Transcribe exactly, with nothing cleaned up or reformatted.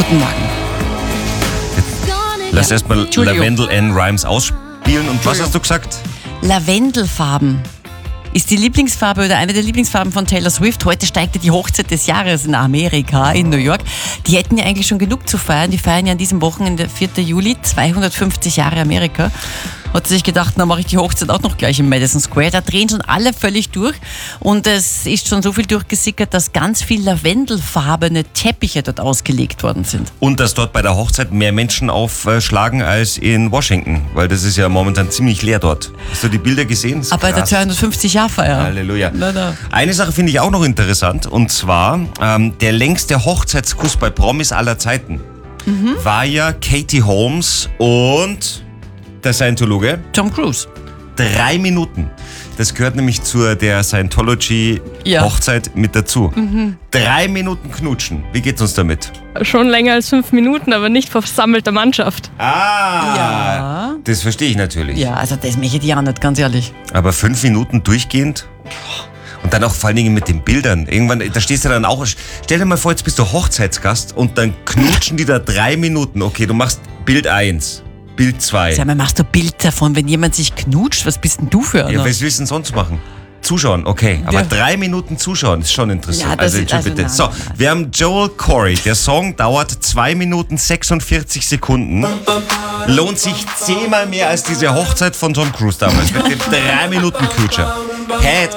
Guten Morgen. Lass erstmal Lavendel N. Rhymes ausspielen. Und was hast du gesagt? Lavendelfarben ist die Lieblingsfarbe oder eine der Lieblingsfarben von Taylor Swift. Heute steigt ja die Hochzeit des Jahres in Amerika, in New York. Die hätten ja eigentlich schon genug zu feiern. Die feiern ja an diesem Wochenende, vierten Juli, zweihundertfünfzig Jahre Amerika. Hat sie sich gedacht, na mache ich die Hochzeit auch noch gleich im Madison Square. Da drehen schon alle völlig durch und es ist schon so viel durchgesickert, dass ganz viel lavendelfarbene Teppiche dort ausgelegt worden sind. Und dass dort bei der Hochzeit mehr Menschen aufschlagen als in Washington, weil das ist ja momentan ziemlich leer dort. Hast du die Bilder gesehen? Aber bei der zweihundertfünfzig-Jahr-Feier. Halleluja. Na, na. Eine Sache finde ich auch noch interessant und zwar ähm, der längste Hochzeitskuss bei Promis aller Zeiten mhm. war ja Katie Holmes und der Scientologe. Tom Cruise. Drei Minuten. Das gehört nämlich zu der Scientology-Hochzeit ja. mit dazu. Mhm. Drei Minuten knutschen. Wie geht's uns damit? Schon länger als fünf Minuten, aber nicht vor versammelter Mannschaft. Ah, ja. Das verstehe ich natürlich. Ja, also das möchte ich auch nicht, ganz ehrlich. Aber fünf Minuten durchgehend? Und dann auch vor allen Dingen mit den Bildern. Irgendwann, da stehst du dann auch, stell dir mal vor, jetzt bist du Hochzeitsgast und dann knutschen die da drei Minuten. Okay, du machst Bild eins. Bild zwei. Sag mal, machst du Bild davon, wenn jemand sich knutscht? Was bist denn du für einer? Ja, was willst du denn sonst machen? Zuschauen, okay. Aber ja. drei Minuten zuschauen ist schon interessant. Ja, das also, ist, also bitte. Nein, so, nein, nein. wir haben Joel Corey. Der Song dauert zwei Minuten sechsundvierzig Sekunden. Lohnt sich zehnmal mehr als diese Hochzeit von Tom Cruise damals mit dem drei Minuten Knutscher. Head